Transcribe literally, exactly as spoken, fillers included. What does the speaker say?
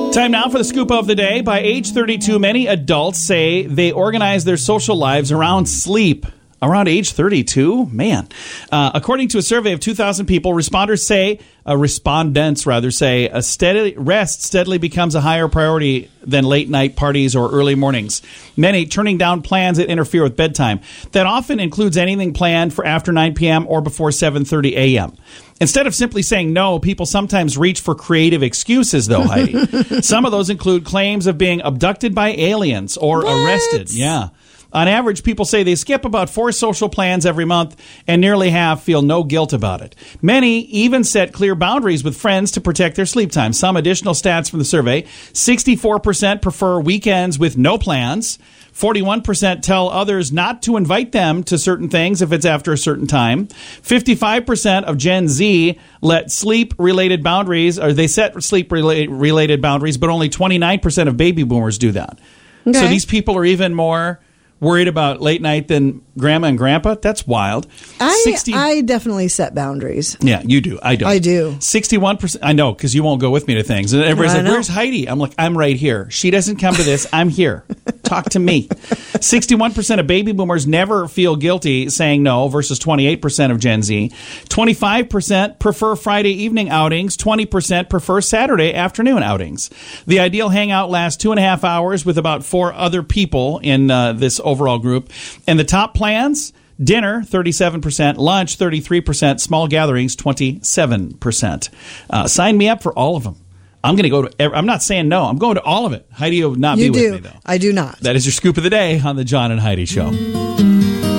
Time now for the scoop of the day. By age thirty-two, many adults say they organize their social lives around sleep. Around age thirty-two? Man. Uh, according to a survey of two thousand people, responders say, uh, respondents rather say, a steady rest steadily becomes a higher priority than late night parties or early mornings. Many turning down plans that interfere with bedtime. That often includes anything planned for after nine p.m. or before seven thirty a.m. Instead of simply saying no, people sometimes reach for creative excuses, though, Heidi. Some of those include claims of being abducted by aliens or What? arrested. Yeah. On average, people say they skip about four social plans every month, and nearly half feel no guilt about it. Many even set clear boundaries with friends to protect their sleep time. Some additional stats from the survey: sixty-four percent prefer weekends with no plans. forty-one percent tell others not to invite them to certain things if it's after a certain time. fifty-five percent of Gen Z let sleep-related boundaries, or they set sleep-related boundaries, but only twenty-nine percent of baby boomers do that. Okay. So these people are even more worried about late night than grandma and grandpa. That's wild. I sixty I definitely set boundaries. Yeah, you do. I don't. I do. sixty-one percent. I know, because you won't go with me to things. And everybody's I like, know. where's Heidi? I'm like, I'm right here. She doesn't come to this. I'm here. Talk to me. sixty-one percent of baby boomers never feel guilty saying no versus twenty-eight percent of Gen Z. twenty-five percent prefer Friday evening outings. twenty percent prefer Saturday afternoon outings. The ideal hangout lasts two and a half hours with about four other people in uh, this overall group. And the top plans: dinner, thirty-seven percent, lunch, thirty-three percent, small gatherings, twenty-seven percent. Uh, sign me up for all of them. I'm going to go to, every, I'm not saying no, I'm going to all of it. Heidi will not You be do. with me, though. I do not. That is your scoop of the day on the John and Heidi Show.